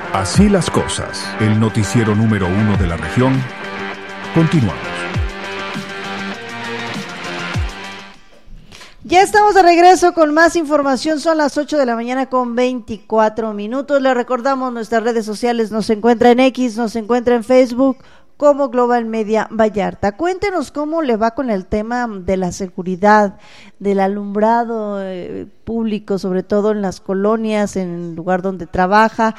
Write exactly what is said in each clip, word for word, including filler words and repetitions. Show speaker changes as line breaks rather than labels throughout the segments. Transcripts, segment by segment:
Así las cosas, el noticiero número uno de la región. Continuamos.
Ya estamos de regreso con más información, son las ocho de la mañana con veinticuatro minutos. Le recordamos nuestras redes sociales, nos encuentra en X, nos encuentra en Facebook como Global Media Vallarta. Cuéntenos cómo le va con el tema de la seguridad, del alumbrado eh, público, sobre todo en las colonias, en el lugar donde trabaja.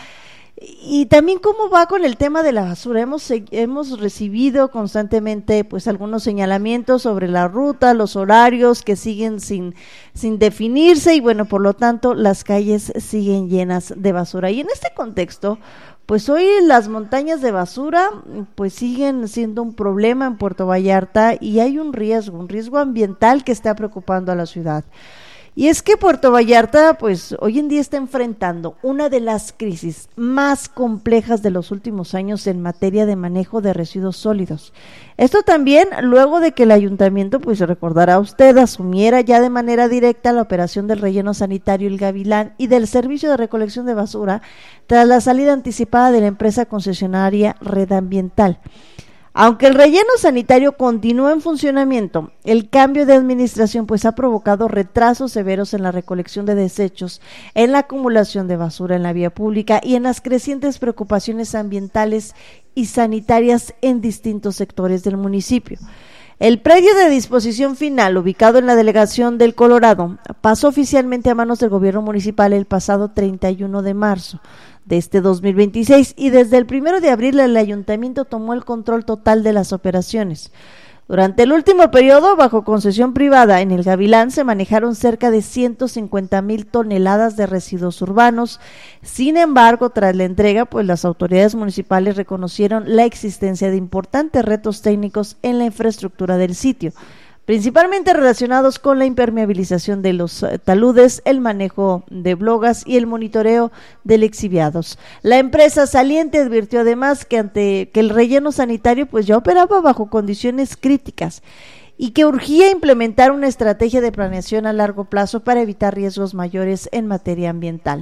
Y también cómo va con el tema de la basura. Hemos hemos recibido constantemente pues algunos señalamientos sobre la ruta, los horarios que siguen sin sin definirse y bueno, por lo tanto las calles siguen llenas de basura. Y en este contexto, pues hoy las montañas de basura pues siguen siendo un problema en Puerto Vallarta y hay un riesgo, un riesgo ambiental que está preocupando a la ciudad. Y es que Puerto Vallarta, pues hoy en día está enfrentando una de las crisis más complejas de los últimos años en materia de manejo de residuos sólidos. Esto también luego de que el ayuntamiento, pues recordará usted, asumiera ya de manera directa la operación del relleno sanitario El Gavilán y del servicio de recolección de basura tras la salida anticipada de la empresa concesionaria Red Ambiental. Aunque el relleno sanitario continúa en funcionamiento, el cambio de administración pues ha provocado retrasos severos en la recolección de desechos, en la acumulación de basura en la vía pública y en las crecientes preocupaciones ambientales y sanitarias en distintos sectores del municipio. El predio de disposición final, ubicado en la delegación del Colorado, pasó oficialmente a manos del gobierno municipal el pasado treinta y uno de marzo de este dos mil veintiséis y desde el primero de abril el ayuntamiento tomó el control total de las operaciones. Durante el último periodo, bajo concesión privada en El Gavilán, se manejaron cerca de ciento cincuenta mil toneladas de residuos urbanos. Sin embargo, tras la entrega, pues las autoridades municipales reconocieron la existencia de importantes retos técnicos en la infraestructura del sitio, principalmente relacionados con la impermeabilización de los taludes, el manejo de blogas y el monitoreo de lixiviados. La empresa saliente advirtió además que ante que el relleno sanitario pues ya operaba bajo condiciones críticas y que urgía implementar una estrategia de planeación a largo plazo para evitar riesgos mayores en materia ambiental.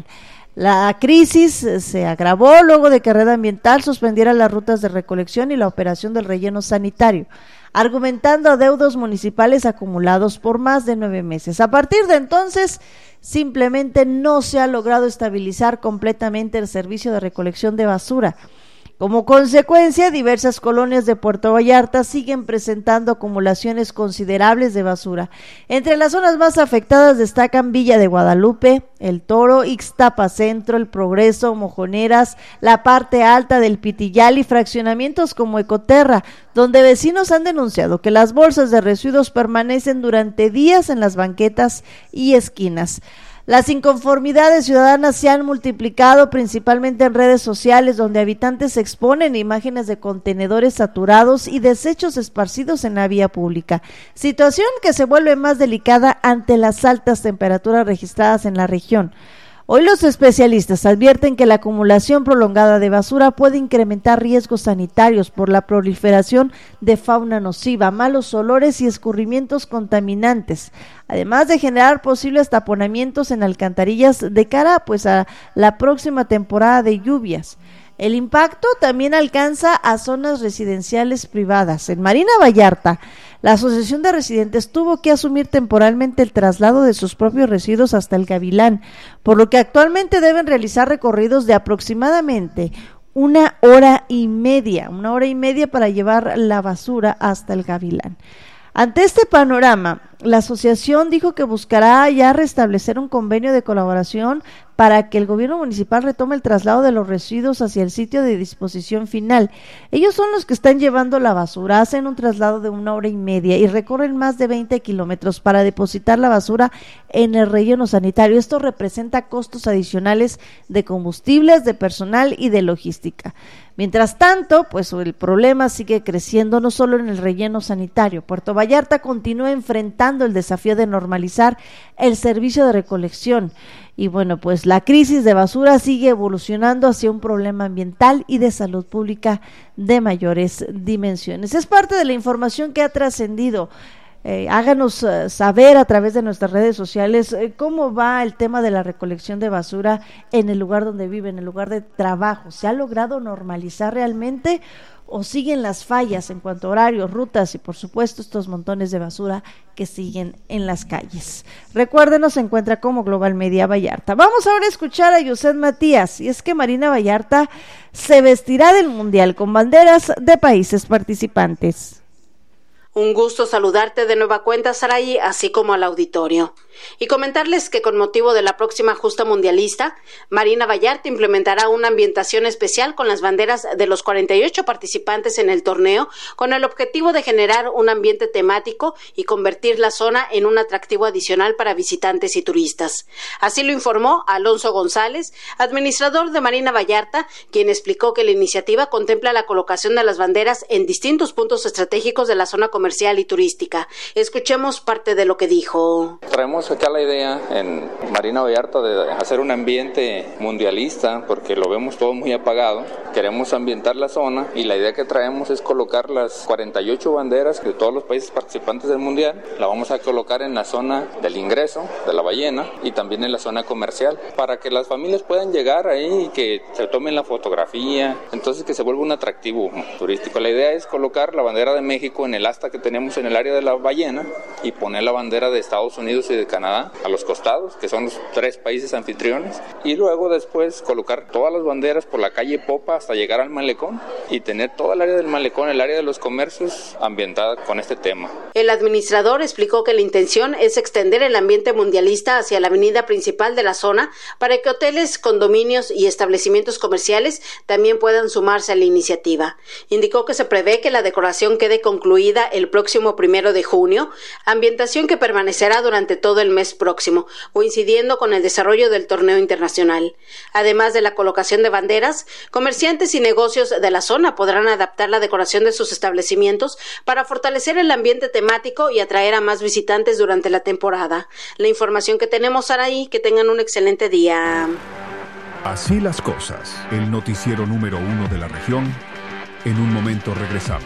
La crisis se agravó luego de que Red Ambiental suspendiera las rutas de recolección y la operación del relleno sanitario, argumentando adeudos municipales acumulados por más de nueve meses. A partir de entonces, simplemente no se ha logrado estabilizar completamente el servicio de recolección de basura. Como consecuencia, diversas colonias de Puerto Vallarta siguen presentando acumulaciones considerables de basura. Entre las zonas más afectadas destacan Villa de Guadalupe, El Toro, Ixtapa Centro, El Progreso, Mojoneras, la parte alta del Pitillal y fraccionamientos como Ecoterra, donde vecinos han denunciado que las bolsas de residuos permanecen durante días en las banquetas y esquinas. Las inconformidades ciudadanas se han multiplicado principalmente en redes sociales, donde habitantes exponen imágenes de contenedores saturados y desechos esparcidos en la vía pública, situación que se vuelve más delicada ante las altas temperaturas registradas en la región. Hoy los especialistas advierten que la acumulación prolongada de basura puede incrementar riesgos sanitarios por la proliferación de fauna nociva, malos olores y escurrimientos contaminantes, además de generar posibles taponamientos en alcantarillas de cara pues a la próxima temporada de lluvias. El impacto también alcanza a zonas residenciales privadas. En Marina Vallarta, la Asociación de Residentes tuvo que asumir temporalmente el traslado de sus propios residuos hasta el Gavilán, por lo que actualmente deben realizar recorridos de aproximadamente una hora y media, una hora y media para llevar la basura hasta el Gavilán. Ante este panorama, la asociación dijo que buscará ya restablecer un convenio de colaboración para que el gobierno municipal retome el traslado de los residuos hacia el sitio de disposición final. Ellos son los que están llevando la basura, hacen un traslado de una hora y media y recorren más de veinte kilómetros para depositar la basura en el relleno sanitario. Esto representa costos adicionales de combustibles, de personal y de logística. Mientras tanto, pues el problema sigue creciendo no solo en el relleno sanitario. Puerto Vallarta continúa enfrentando el desafío de normalizar el servicio de recolección. Y bueno, pues la crisis de basura sigue evolucionando hacia un problema ambiental y de salud pública de mayores dimensiones. Es parte de la información que ha trascendido. Eh, háganos uh, saber a través de nuestras redes sociales eh, cómo va el tema de la recolección de basura en el lugar donde vive, en el lugar de trabajo. ¿Se ha logrado normalizar realmente o siguen las fallas en cuanto a horarios, rutas y por supuesto estos montones de basura que siguen en las calles? Recuerden, nos encuentra como Global Media Vallarta. Vamos ahora a escuchar a Yuset Matías, y es que Marina Vallarta se vestirá del Mundial con banderas de países participantes.
Un gusto saludarte de nueva cuenta, Saraí, así como al auditorio. Y comentarles que con motivo de la próxima justa mundialista, Marina Vallarta implementará una ambientación especial con las banderas de los cuarenta y ocho participantes en el torneo, con el objetivo de generar un ambiente temático y convertir la zona en un atractivo adicional para visitantes y turistas. Así lo informó Alonso González, administrador de Marina Vallarta, quien explicó que la iniciativa contempla la colocación de las banderas en distintos puntos estratégicos de la zona comercial y turística. Escuchemos parte de lo que dijo.
Traemos acá la idea en Marina Vallarta de hacer un ambiente mundialista, porque lo vemos todo muy apagado. Queremos ambientar la zona y la idea que traemos es colocar las cuarenta y ocho banderas de todos los países participantes del mundial. La vamos a colocar en la zona del ingreso de la ballena y también en la zona comercial, para que las familias puedan llegar ahí y que se tomen la fotografía, entonces que se vuelva un atractivo turístico. La idea es colocar la bandera de México en el asta que tenemos en el área de la ballena y poner la bandera de Estados Unidos y de Canadá a los costados, que son los tres países anfitriones, y luego después colocar todas las banderas por la calle Popa hasta llegar al malecón y tener toda el área del malecón, el área de los comercios ambientada con este tema.
El administrador explicó que la intención es extender el ambiente mundialista hacia la avenida principal de la zona para que hoteles, condominios y establecimientos comerciales también puedan sumarse a la iniciativa. Indicó que se prevé que la decoración quede concluida el próximo primero de junio, ambientación que permanecerá durante todo el mes próximo, coincidiendo con el desarrollo del torneo internacional. Además de la colocación de banderas, comerciantes y negocios de la zona podrán adaptar la decoración de sus establecimientos para fortalecer el ambiente temático y atraer a más visitantes durante la temporada. La información que tenemos, Saraí, que tengan un excelente día.
Así las cosas, el noticiero número uno de la región. En un momento regresamos.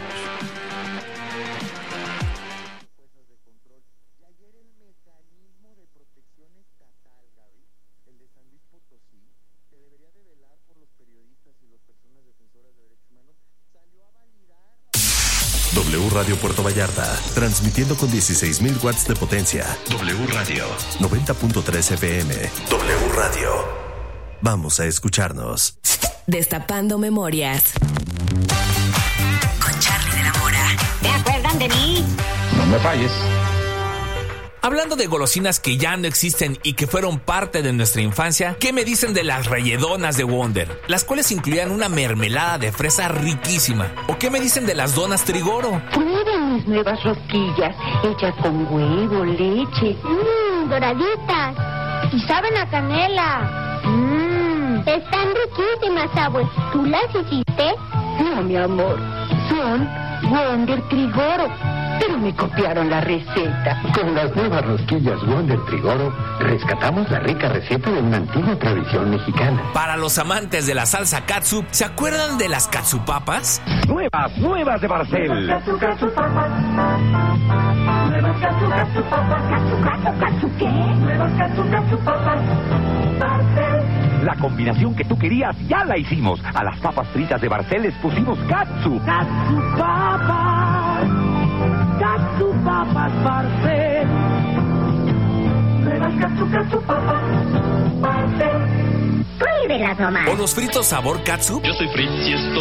W Radio Puerto Vallarta, transmitiendo con dieciséis mil watts de potencia. W Radio, noventa punto tres F M. W Radio. Vamos a escucharnos.
Destapando memorias. Con Charlie de la Mora.
¿Se acuerdan de mí?
No me falles.
Hablando de golosinas que ya no existen y que fueron parte de nuestra infancia, ¿qué me dicen de las relledonas de Wonder? Las cuales incluían una mermelada de fresa riquísima. ¿O qué me dicen de las donas Trigoro?
Prueben mis nuevas rosquillas, hechas con huevo, leche.
Mmm, doraditas. Y saben a canela. Mmm, están riquísimas, abue. ¿Tú las hiciste?
No, mi amor, son Wonder Trigoro. Pero me copiaron la receta.
Con las nuevas rosquillas Wonder Trigoro, rescatamos la rica receta de una antigua tradición mexicana.
Para los amantes de la salsa catsup, ¿se acuerdan de las catsupapas?
Nuevas, nuevas de Barcel.
Catsup, catsupapas. Nuevas catsup, catsupapas. Catsup, catsup, catsup, ¿qué? Nuevas catsup, catsupapas. Barcel.
La combinación que tú querías ya la hicimos. A las papas fritas de Barcel les pusimos catsup.
Catsupapas. Catsupapas Barcel. Nuevas catsup, catsupapas Barcel.
Pruébelas nomás.
¿O los fritos sabor catsup?
Yo soy Fritz y esto